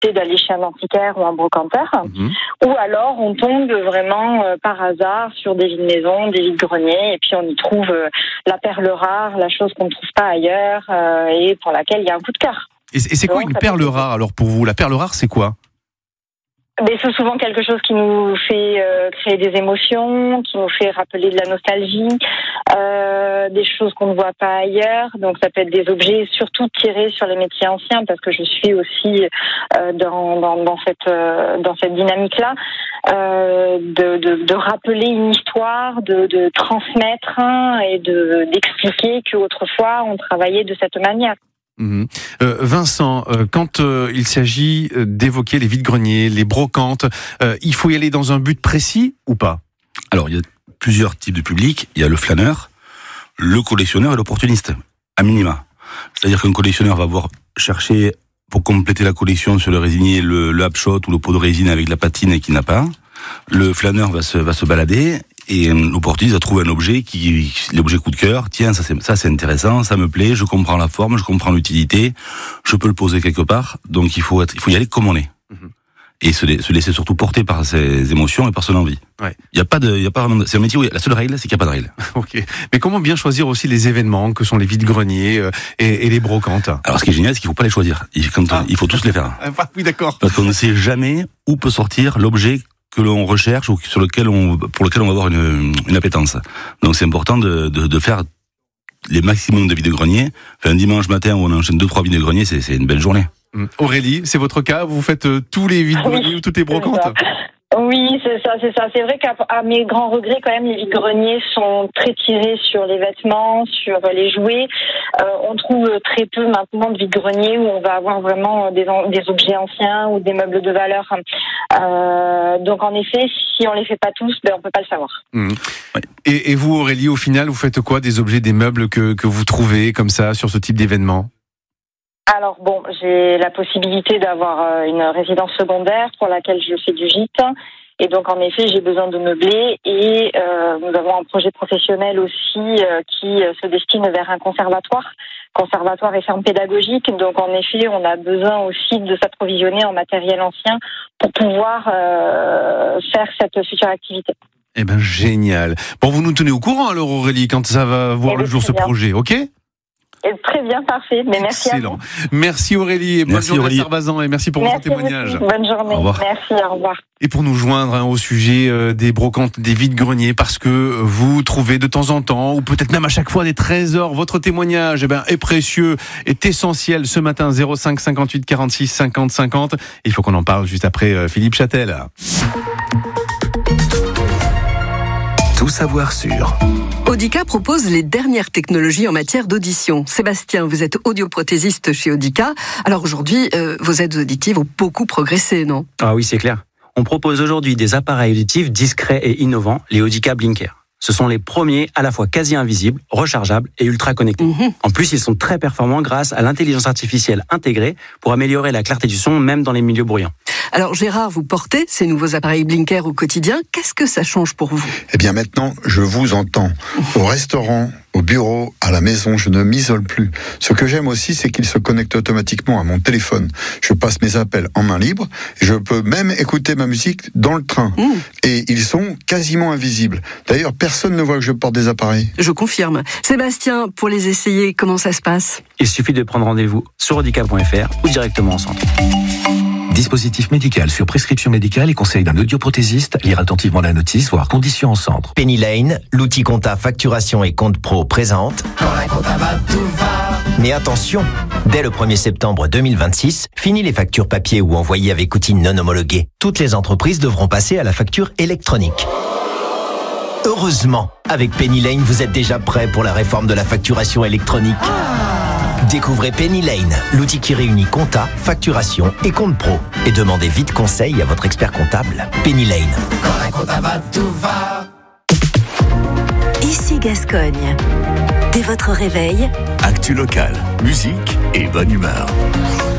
nécessité d'aller chez un antiquaire ou un brocanteur, ou alors on tombe vraiment par hasard sur des vides-maisons, des vides-greniers, et puis on y trouve la perle rare, la chose qu'on ne trouve pas ailleurs, et pour laquelle il y a un coup de cœur. Et c'est quoi une perle rare alors pour vous ? La perle rare, c'est quoi ? Mais c'est souvent quelque chose qui nous fait créer des émotions, qui nous fait rappeler de la nostalgie, des choses qu'on ne voit pas ailleurs. Donc ça peut être des objets surtout tirés sur les métiers anciens, parce que je suis aussi dans cette dynamique-là, de rappeler une histoire, de transmettre et d'expliquer qu'autrefois on travaillait de cette manière. Vincent, quand il s'agit d'évoquer les vides-greniers, les brocantes, il faut y aller dans un but précis ou pas ? Alors, il y a plusieurs types de publics. Il y a le flâneur, le collectionneur et l'opportuniste, à minima. C'est-à-dire qu'un collectionneur va voir chercher, pour compléter la collection sur le résinier, le hapshot ou le pot de résine avec la patine qu'il n'a pas. Le flâneur va se balader. Et l'opportuniste va trouver un objet l'objet coup de cœur. Tiens, ça c'est intéressant, ça me plaît, je comprends la forme, je comprends l'utilité, je peux le poser quelque part. Donc il faut y aller comme on est. Et se laisser surtout porter par ses émotions et par son envie. Ouais. Il y a pas vraiment, c'est un métier où la seule règle, c'est qu'il n'y a pas de règle. Ok. Mais comment bien choisir aussi les événements que sont les vides-greniers et les brocantes ? Alors ce qui est génial, c'est qu'il faut pas les choisir. Il faut tous les faire. Oui, d'accord. Parce qu'on ne sait jamais où peut sortir l'objet que l'on recherche ou pour lequel on va avoir une appétence. Donc c'est important de faire les maximums de vides-greniers. Un dimanche matin où on enchaîne 2-3 vides-greniers, c'est une belle journée. Aurélie, c'est votre cas ? Vous faites tous les vides-greniers ou toutes les brocantes ? Oui, c'est ça. C'est vrai qu'à mes grands regrets, quand même, les vides-greniers sont très tirés sur les vêtements, sur les jouets. On trouve très peu maintenant de vides-greniers où on va avoir vraiment des objets anciens ou des meubles de valeur. Donc, en effet, si on les fait pas tous, on peut pas le savoir. Ouais. Et vous, Aurélie, au final, vous faites quoi des objets, des meubles que vous trouvez comme ça sur ce type d'événement ? Alors j'ai la possibilité d'avoir une résidence secondaire pour laquelle je fais du gîte. Et donc, en effet, j'ai besoin de meubler et nous avons un projet professionnel aussi qui se destine vers un conservatoire et ferme pédagogique. Donc, en effet, on a besoin aussi de s'approvisionner en matériel ancien pour pouvoir faire cette future activité. Eh ben, génial. Bon, vous nous tenez au courant alors, Aurélie, quand ça va voir le jour ce projet, ok ? Très bien, parfait. Mais merci Excellent. À vous. Merci Aurélie et bonne journée à Sarvazan et merci pour votre témoignage. Bonne journée. Au revoir. Merci, au revoir. Et pour nous joindre au sujet des brocantes, des vides-greniers, parce que vous trouvez de temps en temps, ou peut-être même à chaque fois des trésors, votre témoignage est précieux, est essentiel ce matin, 05 58 46 50 50. Il faut qu'on en parle juste après Philippe Châtel. Tout savoir sur Audica propose les dernières technologies en matière d'audition. Sébastien, vous êtes audioprothésiste chez Audica. Alors aujourd'hui, vos aides auditives ont beaucoup progressé, non ? Ah oui, c'est clair. On propose aujourd'hui des appareils auditifs discrets et innovants, les Audica Blinker. Ce sont les premiers à la fois quasi invisibles, rechargeables et ultra connectés. En plus, ils sont très performants grâce à l'intelligence artificielle intégrée pour améliorer la clarté du son, même dans les milieux bruyants. Alors Gérard, vous portez ces nouveaux appareils Blinker au quotidien. Qu'est-ce que ça change pour vous ? Eh bien maintenant, je vous entends. Au restaurant, au bureau, à la maison, je ne m'isole plus. Ce que j'aime aussi, c'est qu'ils se connectent automatiquement à mon téléphone. Je passe mes appels en main libre. Je peux même écouter ma musique dans le train. Et ils sont quasiment invisibles. D'ailleurs, personne ne voit que je porte des appareils. Je confirme. Sébastien, pour les essayer, comment ça se passe ? Il suffit de prendre rendez-vous sur audica.fr ou directement en centre. Dispositif médical sur prescription médicale et conseil d'un audioprothésiste. Lire attentivement la notice, voire conditions en centre. Penny Lane, l'outil compta facturation et compte pro présente. Quand la compta va, tout va. Mais attention, dès le 1er septembre 2026, fini les factures papier ou envoyées avec outils non homologués. Toutes les entreprises devront passer à la facture électronique. Heureusement, avec Penny Lane, vous êtes déjà prêt pour la réforme de la facturation électronique. Découvrez Penny Lane, l'outil qui réunit compta, facturation et compte pro. Et demandez vite conseil à votre expert comptable. Penny Lane. Quand la compta va, tout va. Ici Gascogne. Dès votre réveil, Actu locale, musique et bonne humeur.